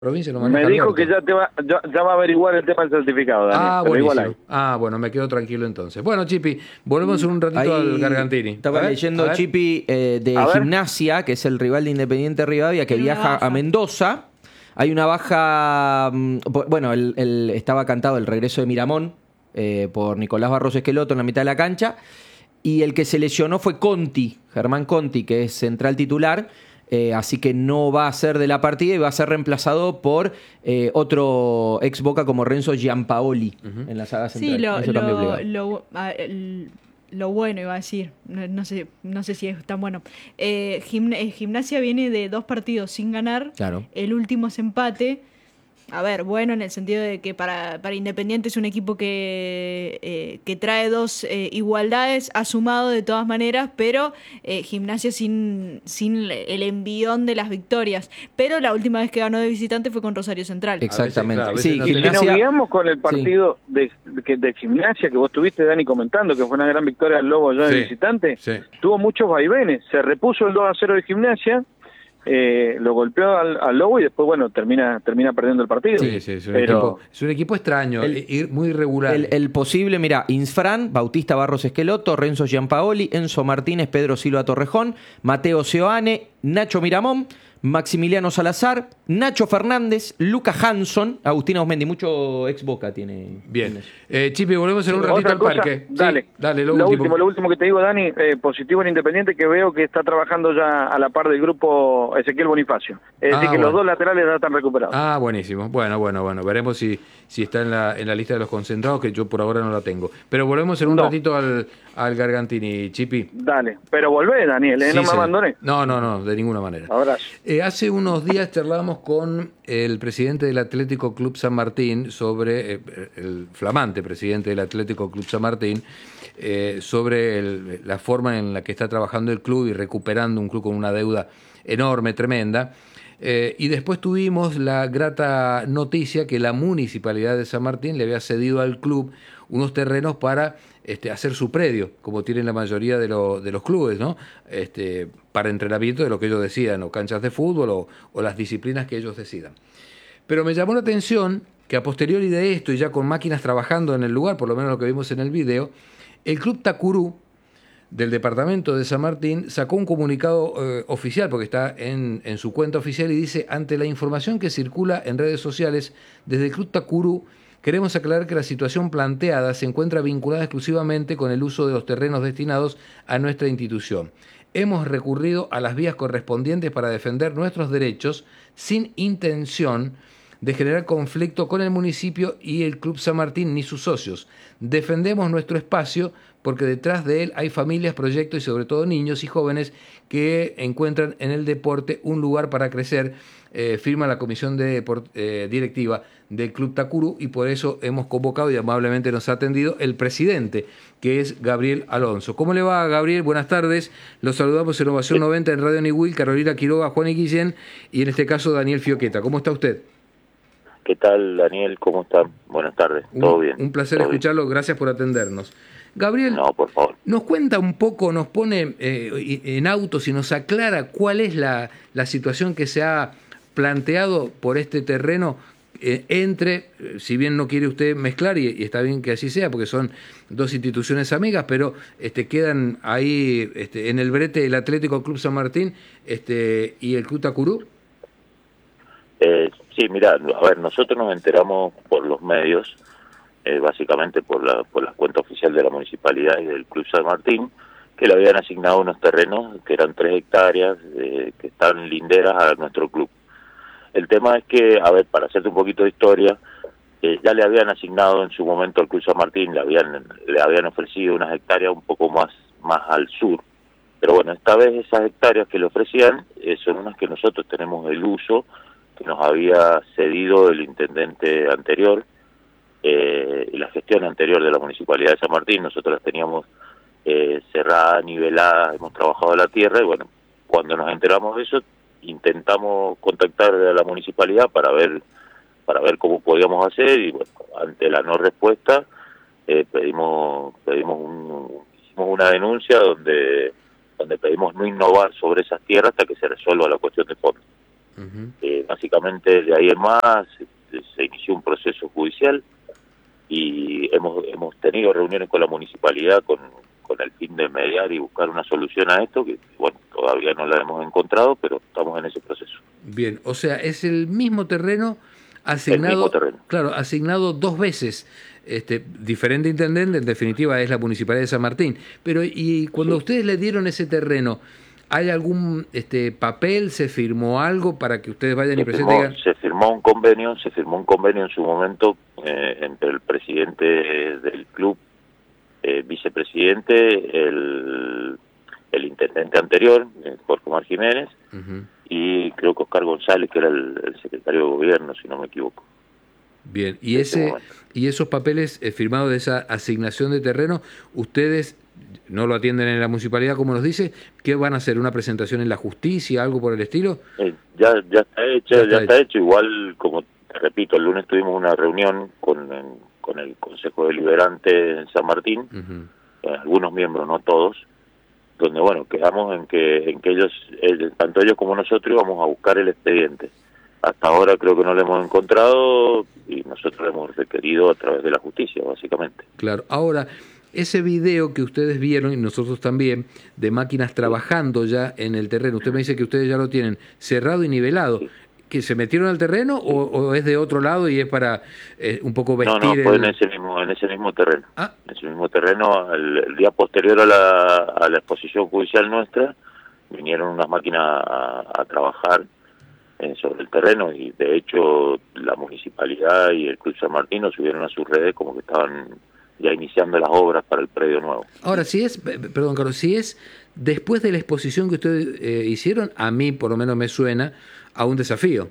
provincia lo Me maneja dijo Alberto. que ya va a averiguar el tema del certificado, Daniel. Ah, Pero igual buenísimo. ahí. Ah, bueno, me quedo tranquilo entonces. Bueno, Chipi, volvemos en un ratito al Ahí Gargantini. estaba A leyendo ver. Chipi de A ver. Gimnasia, que es el rival de Independiente Rivadavia, que Tiene una viaja a baja. Mendoza. Hay una baja. Bueno, estaba cantado el regreso de Miramón por Nicolás Barros Esqueloto en la mitad de la cancha. Y el que se lesionó fue Conti, Germán Conti, que es central titular. Así que no va a ser de la partida y va a ser reemplazado por otro ex Boca como Renzo Giampaoli en la saga central. Sí, Eso cambio obligado. lo bueno iba a decir, no sé si es tan bueno. Gimnasia viene de 2 partidos sin ganar, Claro. el último es empate. A ver, bueno, en el sentido de que para Independiente es un equipo que trae 2 igualdades, ha sumado de todas maneras, pero Gimnasia sin el envión de las victorias. Pero la última vez que ganó de visitante fue con Rosario Central. Exactamente. A veces Sí, no Si nos Gimnasia. guiamos con el partido de Gimnasia que vos tuviste, Dani, comentando, que fue una gran victoria del Lobo ya de Sí, visitante, sí. tuvo muchos vaivenes. Se repuso el 2-0 de Gimnasia, lo golpeó al Lobo y después, bueno, termina perdiendo el partido. Sí, es un equipo extraño, muy irregular. El posible, mira, Insfran, Bautista Barros Esqueloto, Renzo Giampaoli, Enzo Martínez, Pedro Silva Torrejón, Mateo Seoane, Nacho Miramón, Maximiliano Salazar, Nacho Fernández, Lucas Hanson, Agustín Ausmendi, mucho ex Boca tiene. Bien. Chipi, volvemos en un ratito Otra al cosa, parque. dale, Sí, dale, lo último que te digo, Dani, positivo en Independiente, que veo que está trabajando ya a la par del grupo Ezequiel Bonifacio. Es decir, que los dos laterales ya están recuperados. Ah, buenísimo. Bueno. Veremos si está en la lista de los concentrados, que yo por ahora no la tengo. Pero volvemos en un ratito al Gargantini, Chipi. Dale, pero volvé, Daniel, no me abandoné. No, de ninguna manera. Abrazo. Hace unos días charlábamos con el presidente del Atlético Club San Martín sobre, el flamante presidente del Atlético Club San Martín, sobre la forma en la que está trabajando el club y recuperando un club con una deuda enorme, tremenda. Y después tuvimos la grata noticia que la Municipalidad de San Martín le había cedido al club unos terrenos para hacer su predio, como tienen la mayoría de los clubes, ¿no? Para entrenamiento de lo que ellos decidan, o canchas de fútbol o las disciplinas que ellos decidan. Pero me llamó la atención que a posteriori de esto, y ya con máquinas trabajando en el lugar, por lo menos lo que vimos en el video, el Club Tacurú del departamento de San Martín sacó un comunicado oficial, porque está en su cuenta oficial, y dice: ante la información que circula en redes sociales, desde el Club Tacurú queremos aclarar que la situación planteada se encuentra vinculada exclusivamente con el uso de los terrenos destinados a nuestra institución. Hemos recurrido a las vías correspondientes para defender nuestros derechos sin intención de generar conflicto con el municipio y el Club San Martín ni sus socios. Defendemos nuestro espacio porque detrás de él hay familias, proyectos y sobre todo niños y jóvenes que encuentran en el deporte un lugar para crecer. Firma la comisión directiva del Club Tacurú, y por eso hemos convocado y amablemente nos ha atendido el presidente, que es Gabriel Alonso. ¿Cómo le va, Gabriel? Buenas tardes. Los saludamos en Ovación 90 en Radio Niwil, Carolina Quiroga, Juan y Guillén, y en este caso Daniel Fioqueta. ¿Cómo está usted? ¿Qué tal, Daniel? ¿Cómo está? Buenas tardes. ¿Todo bien? Un placer escucharlo. Gracias por atendernos. Gabriel, no, por favor, nos cuenta un poco, nos pone en autos y nos aclara cuál es la situación que se ha planteado por este terreno entre, si bien no quiere usted mezclar, y está bien que así sea, porque son dos instituciones amigas, pero quedan ahí en el brete el Atlético Club San Martín y el Club Tacurú. Sí, mira, a ver, nosotros nos enteramos por los medios, básicamente por la cuenta oficial de la Municipalidad y del Club San Martín, que le habían asignado unos terrenos que eran 3 hectáreas, que están linderas a nuestro club. El tema es que, a ver, para hacerte un poquito de historia, ya le habían asignado en su momento al Club San Martín, le habían ofrecido unas hectáreas un poco más al sur, pero bueno, esta vez esas hectáreas que le ofrecían son unas que nosotros tenemos el uso, que nos había cedido el intendente anterior, y la gestión anterior de la Municipalidad de San Martín. Nosotros las teníamos cerradas, niveladas, hemos trabajado la tierra, y bueno, cuando nos enteramos de eso, intentamos contactar a la Municipalidad para ver cómo podíamos hacer, y bueno, ante la no respuesta, hicimos una denuncia donde pedimos no innovar sobre esas tierras hasta que se resuelva la cuestión de fondo. Básicamente de ahí en más se inició un proceso judicial y hemos tenido reuniones con la municipalidad con el fin de mediar y buscar una solución a esto, que bueno, todavía no la hemos encontrado, pero estamos en ese proceso. Bien, o sea, es el mismo terreno asignado, el mismo terreno. Claro, asignado 2 veces, diferente intendente, en definitiva es la Municipalidad de San Martín, pero y cuando ustedes le dieron ese terreno, ¿hay algún papel, se firmó algo para que ustedes vayan y presenten? Se firmó un convenio en su momento entre el presidente del club, vicepresidente, el intendente anterior, Jorge Omar Jiménez, y creo que Oscar González, que era el secretario de gobierno, si no me equivoco. Bien, y esos papeles firmados de esa asignación de terreno, ustedes no lo atienden en la municipalidad, como nos dice, ¿qué van a hacer? ¿Una presentación en la justicia, algo por el estilo? Ya está hecho. Igual, como te repito, el lunes tuvimos una reunión con el Consejo Deliberante en San Martín, algunos miembros, no todos, donde bueno, quedamos en que ellos, tanto ellos como nosotros, íbamos a buscar el expediente. Hasta ahora creo que no lo hemos encontrado y nosotros lo hemos requerido a través de la justicia, básicamente. Claro, ahora, ese video que ustedes vieron, y nosotros también, de máquinas trabajando ya en el terreno, usted me dice que ustedes ya lo tienen cerrado y nivelado. Sí. ¿Que se metieron al terreno o es de otro lado y es para un poco vestir? No, fue en ese mismo terreno. En ese mismo terreno, el día posterior a la exposición judicial nuestra, vinieron unas máquinas a trabajar sobre el terreno y de hecho la municipalidad y el Club San Martín nos subieron a sus redes como que estaban ya iniciando las obras para el predio nuevo. Ahora, perdón Carlos, si es después de la exposición que ustedes hicieron, a mí por lo menos me suena a un desafío.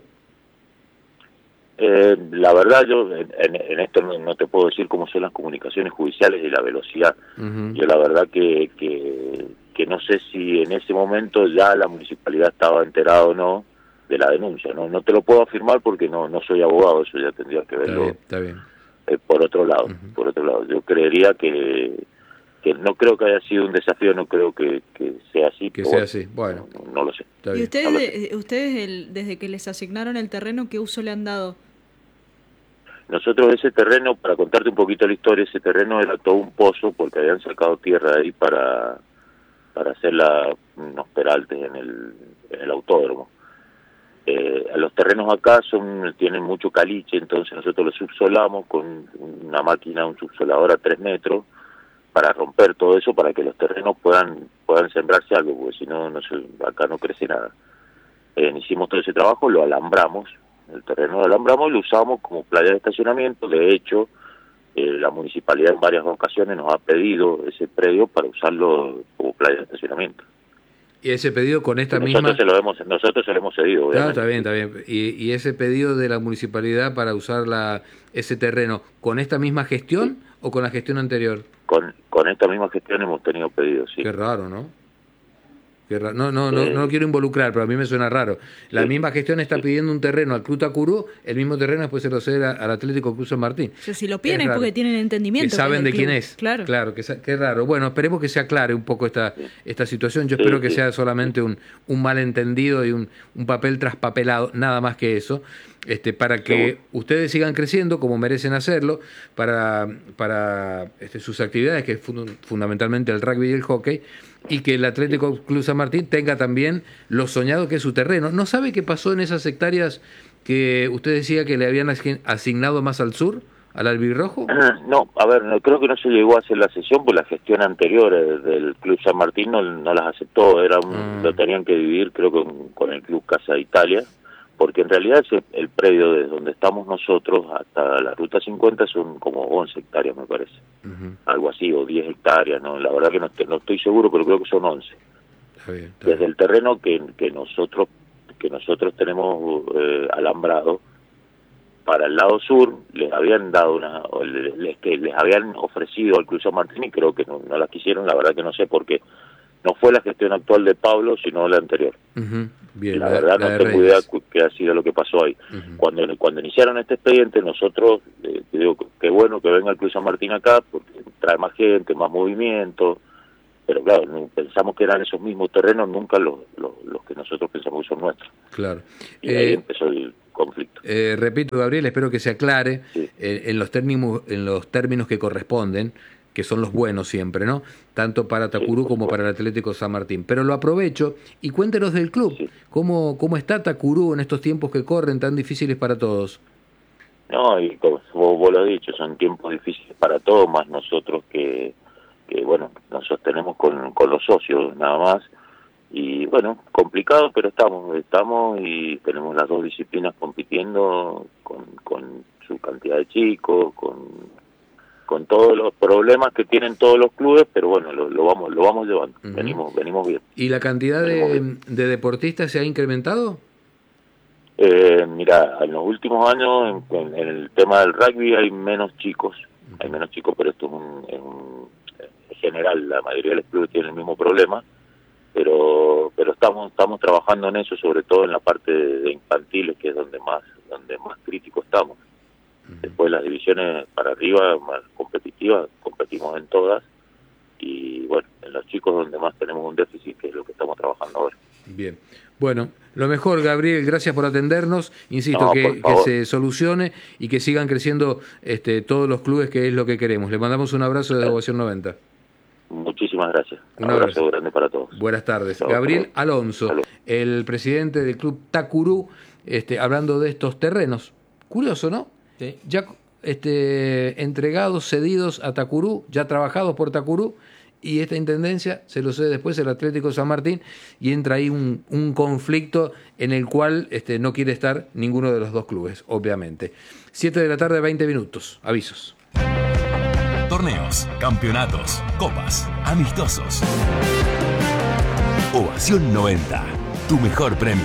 La verdad, yo en esto no te puedo decir cómo son las comunicaciones judiciales y la velocidad. Yo la verdad que no sé si en ese momento ya la municipalidad estaba enterada o no de la denuncia. No te lo puedo afirmar porque no soy abogado, eso ya tendría que verlo. Está bien. Por otro lado, yo creería que no creo que haya sido un desafío, no creo que sea así. Sea así, bueno. No lo sé. ¿Y ustedes desde que les asignaron el terreno, qué uso le han dado? Nosotros ese terreno, para contarte un poquito la historia, ese terreno era todo un pozo porque habían sacado tierra de ahí para hacer unos peraltes en el autódromo. Los terrenos acá tienen mucho caliche, entonces nosotros los subsolamos con una máquina, un subsolador a 3 metros, para romper todo eso, para que los terrenos puedan sembrarse algo, porque si no, acá no crece nada. Hicimos todo ese trabajo, lo alambramos, el terreno lo alambramos y lo usamos como playa de estacionamiento. De hecho, la municipalidad en varias ocasiones nos ha pedido ese predio para usarlo como playa de estacionamiento. Y ese pedido con esta nosotros misma... Nosotros se lo hemos cedido, obviamente. Está bien. Y ese pedido de la municipalidad para usar ese terreno, ¿con esta misma gestión o con la gestión anterior? Con esta misma gestión hemos tenido pedidos, sí. Qué raro, ¿no? No lo quiero involucrar, pero a mí me suena raro. La misma gestión está pidiendo un terreno al Club Tacurú, el mismo terreno después se lo cede al Atlético Club San Martín. O sea, si lo piden es porque tienen entendimiento. Que saben de club. quién es. Claro, qué raro. Bueno, esperemos que se aclare un poco esta situación. Yo espero que sea solamente un malentendido y un papel traspapelado, nada más que eso. Para que ustedes sigan creciendo como merecen hacerlo, para sus actividades, que es fundamentalmente el rugby y el hockey, y que el Atlético Club San Martín tenga también lo soñado que es su terreno. ¿No sabe qué pasó en esas hectáreas que usted decía que le habían asignado más al sur, al albirrojo? No, a ver, creo que no se llegó a hacer la sesión, pues la gestión anterior del Club San Martín no las aceptó, lo tenían que dividir creo que con el Club Casa de Italia, porque en realidad el predio desde donde estamos nosotros hasta la Ruta 50 son como 11 hectáreas, me parece. Algo así, o 10 hectáreas, ¿no? La verdad que no estoy seguro, pero creo que son 11. Está bien. Desde el terreno que nosotros tenemos alambrado, para el lado sur les habían dado les habían ofrecido al Club San Martín y creo que no la quisieron, la verdad que no sé por qué. No fue la gestión actual de Pablo, sino la anterior. Bien, la verdad no tengo idea qué ha sido lo que pasó ahí. Cuando iniciaron este expediente, nosotros, digo, qué bueno que venga el Club San Martín acá, porque trae más gente, más movimiento, pero claro, pensamos que eran esos mismos terrenos, nunca los que nosotros pensamos que son nuestros. Claro. Y ahí empezó el conflicto. Repito, Gabriel, espero que se aclare en los términos que corresponden, que son los buenos siempre, ¿no? Tanto para Tacurú como para el Atlético San Martín. Pero lo aprovecho y cuéntenos del club. Sí. ¿Cómo está Tacurú en estos tiempos que corren tan difíciles para todos? No, y como vos lo has dicho, son tiempos difíciles para todos, más nosotros que bueno, nos sostenemos con los socios nada más. Y bueno, complicado, pero estamos y tenemos las dos disciplinas compitiendo con su cantidad de chicos, con todos los problemas que tienen todos los clubes, pero bueno, lo vamos llevando. Uh-huh. Venimos bien. ¿Y la cantidad de deportistas se ha incrementado? Mira, en los últimos años en el tema del rugby hay menos chicos, pero esto es en general, la mayoría de los clubes tienen el mismo problema, pero estamos trabajando en eso, sobre todo en la parte de infantiles, que es donde más crítico estamos. Después las divisiones para arriba, más competitivas, competimos en todas, y bueno, en los chicos donde más tenemos un déficit, que es lo que estamos trabajando ahora. Bien, bueno, lo mejor, Gabriel, gracias por atendernos, insisto, que se solucione y que sigan creciendo todos los clubes, que es lo que queremos. Le mandamos un abrazo desde Ovación 90. Muchísimas gracias. Un abrazo grande para todos. Buenas tardes. Gabriel Alonso, el presidente del club Tacurú, hablando de estos terrenos. Curioso, ¿no? Sí. Ya entregados, cedidos a Tacurú, ya trabajados por Tacurú, y esta intendencia se lo cede después el Atlético San Martín, y entra ahí un conflicto en el cual no quiere estar ninguno de los dos clubes, obviamente. 7 de la tarde, 20 minutos. Avisos. Torneos, campeonatos, copas, amistosos. Ovación 90, tu mejor premio.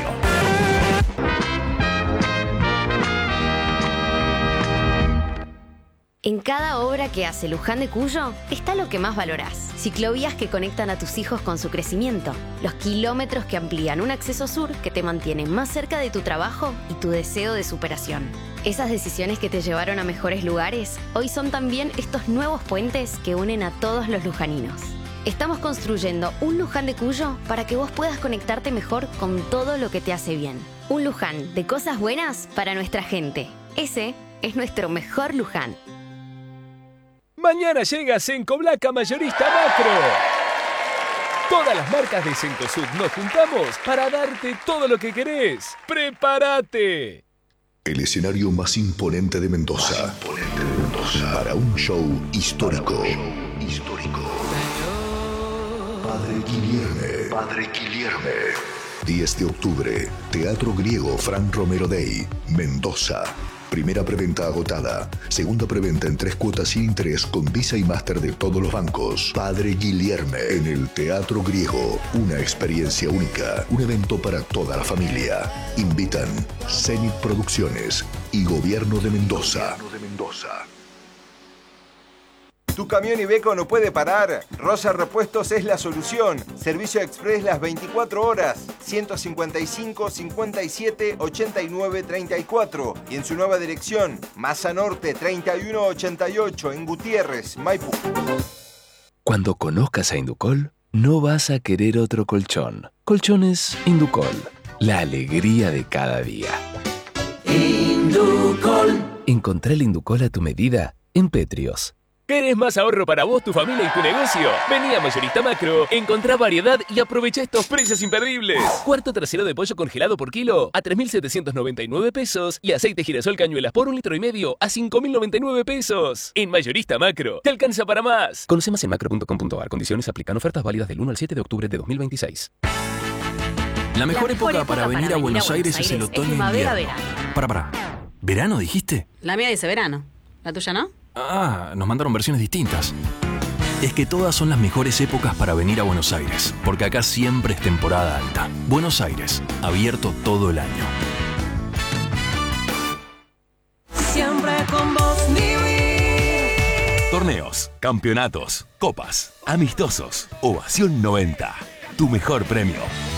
En cada obra que hace Luján de Cuyo está lo que más valorás. Ciclovías que conectan a tus hijos con su crecimiento. Los kilómetros que amplían un acceso sur que te mantiene más cerca de tu trabajo y tu deseo de superación. Esas decisiones que te llevaron a mejores lugares, hoy son también estos nuevos puentes que unen a todos los lujaninos. Estamos construyendo un Luján de Cuyo para que vos puedas conectarte mejor con todo lo que te hace bien. Un Luján de cosas buenas para nuestra gente. Ese es nuestro mejor Luján. Mañana llega Sencoblaca Mayorista Macro. Todas las marcas de Cencosud nos juntamos para darte todo lo que querés. ¡Prepárate! El escenario más imponente de Mendoza. Para un show histórico. Padre Guilherme. 10 de octubre, Teatro Griego Fran Romero Day, Mendoza. Primera preventa agotada. Segunda preventa en 3 cuotas sin interés con Visa y Master de todos los bancos. Padre Guilherme en el Teatro Griego. Una experiencia única. Un evento para toda la familia. Invitan Zenit Producciones y Gobierno de Mendoza. Tu camión Iveco no puede parar. Rosa Repuestos es la solución. Servicio express las 24 horas. 155 57 89 34. Y en su nueva dirección, Masa Norte 3188 en Gutiérrez, Maipú. Cuando conozcas a Inducol, no vas a querer otro colchón. Colchones Inducol. La alegría de cada día. Inducol. Encontrá el Inducol a tu medida en Petrios. ¿Querés más ahorro para vos, tu familia y tu negocio? Vení a Mayorista Macro, encontrá variedad y aprovecha estos precios imperdibles. Cuarto trasero de pollo congelado por kilo a 3.799 pesos y aceite girasol cañuelas por 1,5 litros a 5.099 pesos. En Mayorista Macro, te alcanza para más. Conoce más en macro.com.ar. Condiciones aplican. Ofertas válidas del 1 al 7 de octubre de 2026. La mejor época para venir a Buenos Aires es el otoño e invierno. Para. ¿Verano dijiste? La mía dice verano. ¿La tuya no? Ah, nos mandaron versiones distintas. Es que todas son las mejores épocas para venir a Buenos Aires, porque acá siempre es temporada alta. Buenos Aires, abierto todo el año. Siempre con vos, Niwi. Torneos, campeonatos, copas, amistosos. Ovación 90, tu mejor premio.